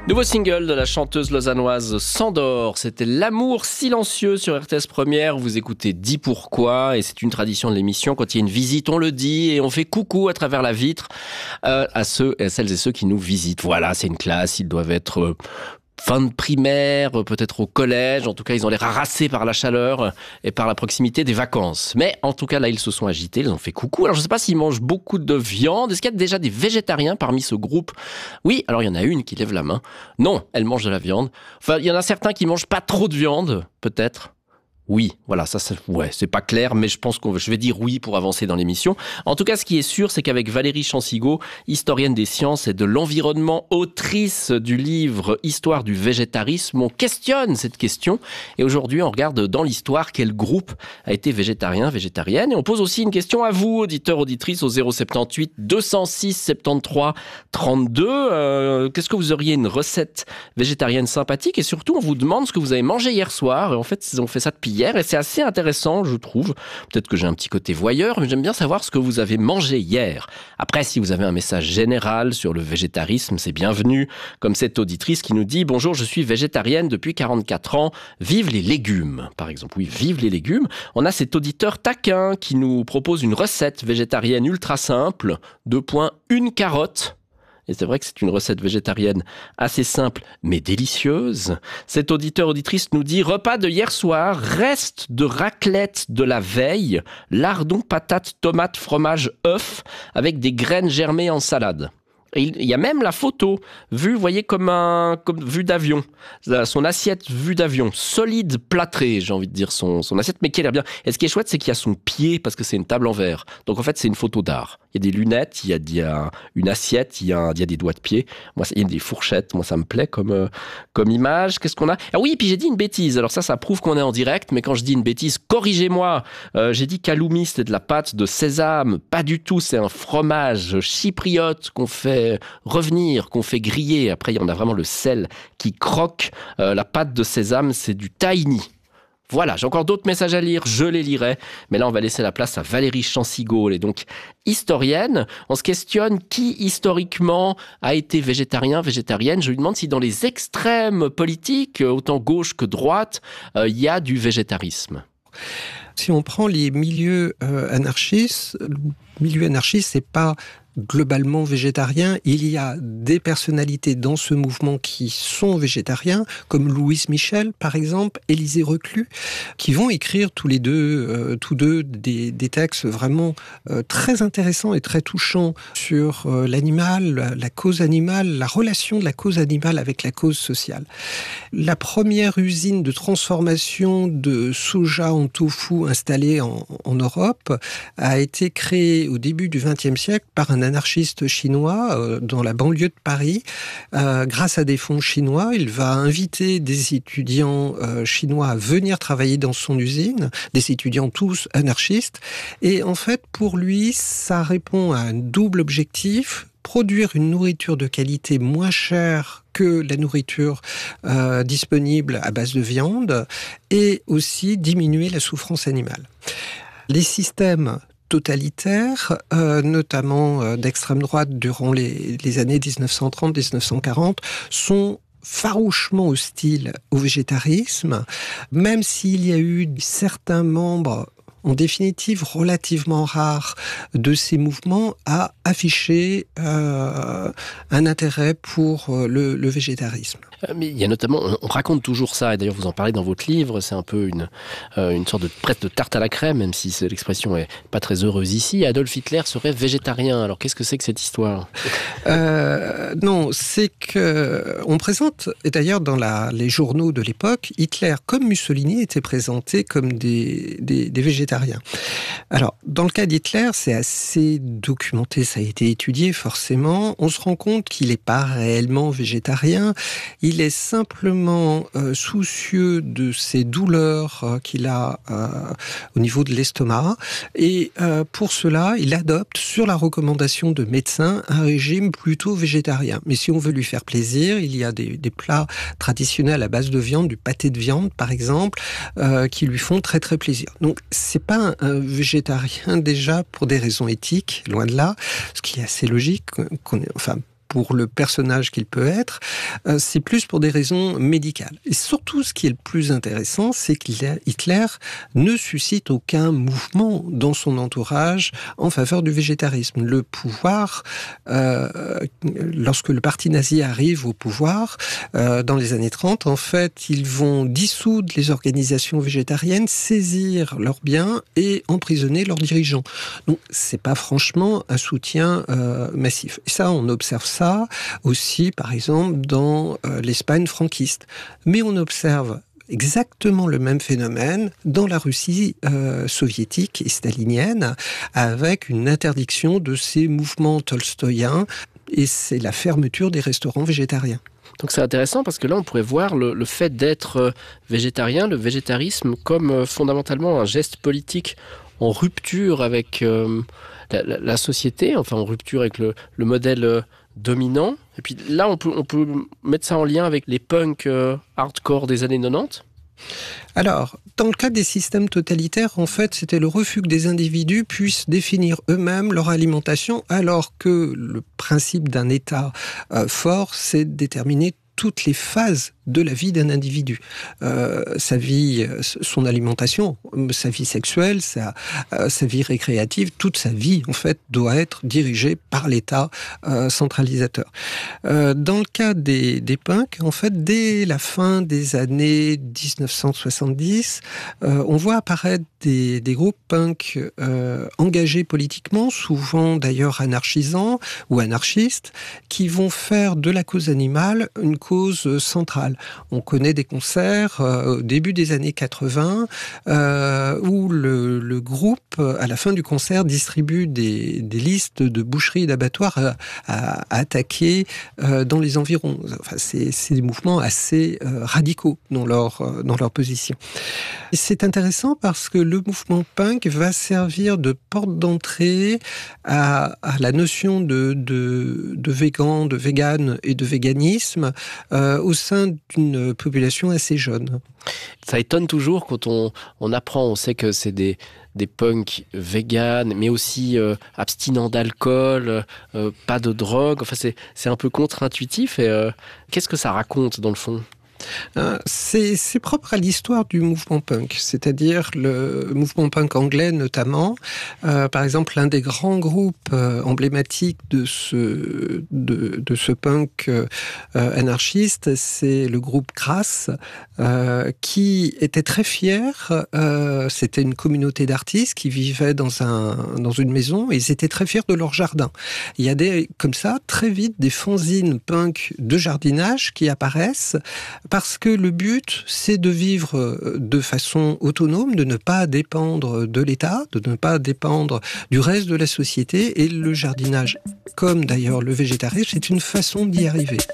Nouveau single de la chanteuse lausannoise Sandor, c'était L'amour silencieux sur RTS Première. Vous écoutez Dis pourquoi, et c'est une tradition de l'émission. Quand il y a une visite, on le dit et on fait coucou à travers la vitre à celles et ceux qui nous visitent. Voilà, c'est une classe, ils doivent être fin de primaire, peut-être au collège. En tout cas, ils ont l'air harassés par la chaleur et par la proximité des vacances. Mais en tout cas, là, ils se sont agités, ils ont fait coucou. Alors, je ne sais pas s'ils mangent beaucoup de viande. Est-ce qu'il y a déjà des végétariens parmi ce groupe ? Oui, alors il y en a une qui lève la main. Non, elle mange de la viande. Enfin, il y en a certains qui mangent pas trop de viande, peut-être. Oui, voilà, ouais, c'est pas clair, mais je pense je vais dire oui pour avancer dans l'émission. En tout cas, ce qui est sûr, c'est qu'avec Valérie Chansigaud, historienne des sciences et de l'environnement, autrice du livre Histoire du végétarisme, on questionne cette question. Et aujourd'hui, on regarde dans l'histoire quel groupe a été végétarien, végétarienne. Et on pose aussi une question à vous, auditeurs, auditrices, au 078 206 73 32. Qu'est-ce que vous auriez une recette végétarienne sympathique? Et surtout, on vous demande ce que vous avez mangé hier soir. Et en fait, ils ont fait ça depuis hier et c'est assez intéressant, je trouve. Peut-être que j'ai un petit côté voyeur, mais j'aime bien savoir ce que vous avez mangé hier. Après, si vous avez un message général sur le végétarisme, c'est bienvenu. Comme cette auditrice qui nous dit « Bonjour, je suis végétarienne depuis 44 ans. Vive les légumes !» Par exemple, oui, vive les légumes. On a cet auditeur taquin qui nous propose une recette végétarienne ultra simple. 1 carotte. Et c'est vrai que c'est une recette végétarienne assez simple, mais délicieuse. Cet auditeur-auditrice nous dit « Repas de hier soir, reste de raclette de la veille, lardons, patates, tomates, fromage, œufs, avec des graines germées en salade. » Et il y a même la photo, vue, vous voyez, comme vue d'avion. Son assiette vue d'avion, solide, plâtrée, j'ai envie de dire, son assiette, mais qui a l'air bien. Et ce qui est chouette, c'est qu'il y a son pied, parce que c'est une table en verre. Donc en fait, c'est une photo d'art. Il y a des lunettes, il y a une assiette, il y a des doigts de pied. Moi, il y a des fourchettes. Moi, ça me plaît comme image. Qu'est-ce qu'on a ? Ah oui, puis j'ai dit une bêtise. Alors ça prouve qu'on est en direct, mais quand je dis une bêtise, corrigez-moi. J'ai dit qu'halloumi, c'était de la pâte de sésame. Pas du tout, c'est un fromage chypriote qu'on fait revenir, qu'on fait griller. Après, on a vraiment le sel qui croque. La pâte de sésame, c'est du tahini. Voilà, j'ai encore d'autres messages à lire, je les lirai. Mais là, on va laisser la place à Valérie Chansigaud. Elle est donc historienne. On se questionne qui, historiquement, a été végétarien, végétarienne. Je lui demande si dans les extrêmes politiques, autant gauche que droite, il y a du végétarisme. Si on prend les milieux anarchistes, le milieu anarchiste, c'est pas globalement végétarien. Il y a des personnalités dans ce mouvement qui sont végétariens, comme Louise Michel, par exemple, Élisée Reclus, qui vont écrire tous deux des textes vraiment très intéressants et très touchants sur l'animal, la cause animale, la relation de la cause animale avec la cause sociale. La première usine de transformation de soja en tofu installée en Europe a été créée au début du XXe siècle par un anarchiste chinois dans la banlieue de Paris. Grâce à des fonds chinois, il va inviter des étudiants chinois à venir travailler dans son usine, des étudiants tous anarchistes. Et en fait, pour lui, ça répond à un double objectif: produire une nourriture de qualité moins chère que la nourriture disponible à base de viande, et aussi diminuer la souffrance animale. Les systèmes totalitaires, notamment d'extrême droite durant les années 1930-1940, sont farouchement hostiles au végétarisme, même s'il y a eu certains membres, en définitive relativement rares, de ces mouvements à afficher un intérêt pour le végétarisme. Mais il y a notamment, on raconte toujours ça, et d'ailleurs vous en parlez dans votre livre, c'est un peu une sorte de presque de tarte à la crème, même si l'expression est pas très heureuse ici. Adolf Hitler serait végétarien. Alors qu'est-ce que c'est que cette histoire ? Non, c'est que on présente, et d'ailleurs dans les journaux de l'époque, Hitler comme Mussolini étaient présentés comme des végétariens. Alors, dans le cas d'Hitler, c'est assez documenté, ça a été étudié forcément. On se rend compte qu'il n'est pas réellement végétarien. Il est simplement soucieux de ses douleurs qu'il a au niveau de l'estomac. Et pour cela, il adopte, sur la recommandation de médecins, un régime plutôt végétarien. Mais si on veut lui faire plaisir, il y a des plats traditionnels à base de viande, du pâté de viande par exemple, qui lui font très très plaisir. Donc c'est pas un végétarien déjà pour des raisons éthiques, loin de là, ce qui est assez logique. pour le personnage qu'il peut être, c'est plus pour des raisons médicales. Et surtout, ce qui est le plus intéressant, c'est qu'Hitler ne suscite aucun mouvement dans son entourage en faveur du végétarisme. Le pouvoir, lorsque le parti nazi arrive au pouvoir, dans les années 30, en fait, ils vont dissoudre les organisations végétariennes, saisir leurs biens et emprisonner leurs dirigeants. Donc, c'est pas franchement un soutien massif. Et ça, on observe ça aussi, par exemple, dans l'Espagne franquiste. Mais on observe exactement le même phénomène dans la Russie soviétique et stalinienne, avec une interdiction de ces mouvements tolstoïens, et c'est la fermeture des restaurants végétariens. Donc c'est intéressant parce que là on pourrait voir le fait d'être végétarien, le végétarisme, comme fondamentalement un geste politique en rupture avec la société, enfin en rupture avec le modèle dominant. Et puis là on peut mettre ça en lien avec les punks hardcore des années 90. Alors, dans le cas des systèmes totalitaires, en fait, c'était le refus que des individus puissent définir eux-mêmes leur alimentation, alors que le principe d'un État fort, c'est de déterminer toutes les phases de la vie d'un individu. Sa vie, son alimentation, sa vie sexuelle, sa vie récréative, toute sa vie, en fait, doit être dirigée par l'État centralisateur. Dans le cas des punks, en fait, dès la fin des années 1970, on voit apparaître des groupes punks engagés politiquement, souvent d'ailleurs anarchisants ou anarchistes, qui vont faire de la cause animale une cause centrale. On connaît des concerts au début des années 80 où le groupe, à la fin du concert, distribue des listes de boucheries et d'abattoirs à attaquer dans les environs. Enfin, c'est des mouvements assez radicaux dans leur position. Et c'est intéressant parce que le mouvement punk va servir de porte d'entrée à la notion de végan, de vegan et de véganisme au sein d'une population assez jeune. Ça étonne toujours quand on apprend, on sait que c'est des punks véganes, mais aussi abstinents d'alcool, pas de drogue. Enfin, c'est un peu contre-intuitif. Et qu'est-ce que ça raconte dans le fond ? C'est propre à l'histoire du mouvement punk, c'est-à-dire le mouvement punk anglais notamment. Par exemple, l'un des grands groupes emblématiques de ce punk anarchiste, c'est le groupe Crass, qui était très fier. C'était une communauté d'artistes qui vivaient dans une maison et ils étaient très fiers de leur jardin. Il y a comme ça, très vite, des fanzines punk de jardinage qui apparaissent parce que le but, c'est de vivre de façon autonome, de ne pas dépendre de l'État, de ne pas dépendre du reste de la société. Et le jardinage, comme d'ailleurs le végétarisme, c'est une façon d'y arriver.